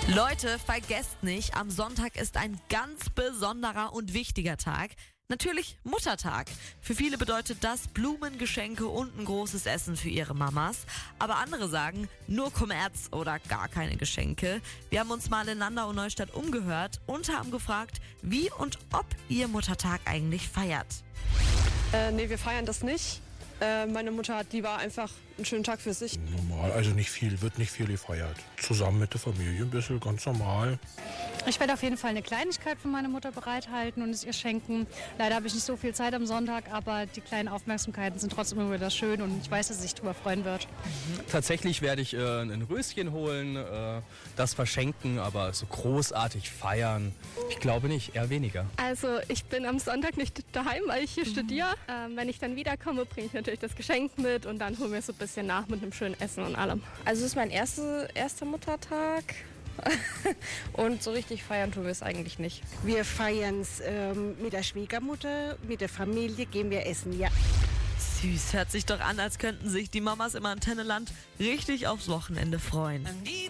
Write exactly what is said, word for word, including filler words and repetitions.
Leute, vergesst nicht, am Sonntag ist ein ganz besonderer und wichtiger Tag. Natürlich Muttertag. Für viele bedeutet das Blumen, Geschenke und ein großes Essen für ihre Mamas. Aber andere sagen, nur Kommerz oder gar keine Geschenke. Wir haben uns mal in Landau und Neustadt umgehört und haben gefragt, wie und ob ihr Muttertag eigentlich feiert. Äh, nee, wir feiern das nicht. Äh, meine Mutter hat lieber einfach einen schönen Tag für sich. Normal, also nicht viel, wird nicht viel gefeiert. Zusammen mit der Familie ein bisschen, ganz normal. Ich werde auf jeden Fall eine Kleinigkeit für meine Mutter bereithalten und es ihr schenken. Leider habe ich nicht so viel Zeit am Sonntag, aber die kleinen Aufmerksamkeiten sind trotzdem immer wieder schön und ich weiß, dass sie sich darüber freuen wird. Tatsächlich werde ich äh, ein Röschen holen, äh, das verschenken, aber so großartig feiern, ich glaube nicht, eher weniger. Also ich bin am Sonntag nicht daheim, weil ich hier mhm. studiere. Ähm, wenn ich dann wiederkomme, bringe ich natürlich das Geschenk mit und dann holen wir so ein bisschen nach mit einem schönen Essen und allem. Also es ist mein erste, erster Muttertag. Und so richtig feiern tun wir es eigentlich nicht. Wir feiern es ähm, mit der Schwiegermutter, mit der Familie gehen wir essen, ja. Süß, hört sich doch an, als könnten sich die Mamas im Antenneland richtig aufs Wochenende freuen.